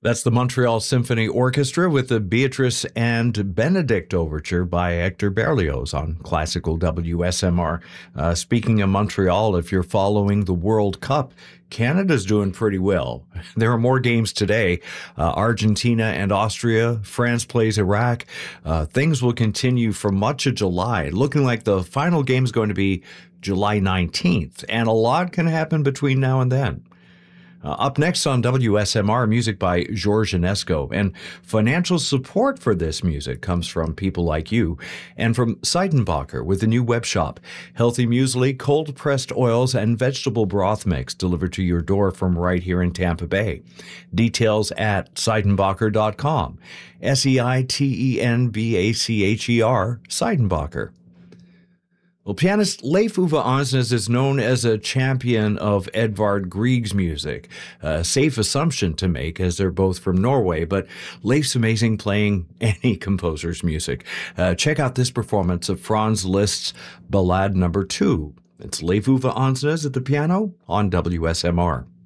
That's the Montreal Symphony Orchestra with the Beatrice and Benedict Overture by Hector Berlioz on classical WSMR. Speaking of Montreal, if you're following the World Cup, Canada's doing pretty well. There are more games today. Argentina and Austria, France plays Iraq. Things will continue for much of July, looking like the final game is going to be July 19th, and a lot can happen between now and then. Up next on WSMR, music by George Enesco. And financial support for this music comes from people like you and from Seidenbacher with the new web shop. Healthy muesli, cold-pressed oils, and vegetable broth mix delivered to your door from right here in Tampa Bay. Details at Seidenbacher.com. Seidenbacher, Seidenbacher. Well, pianist Leif Ove Ansnes is known as a champion of Edvard Grieg's music. A safe assumption to make, as they're both from Norway, but Leif's amazing playing any composer's music. Check out this performance of Franz Liszt's Ballade No. 2. It's Leif Ove Ansnes at the piano on WSMR.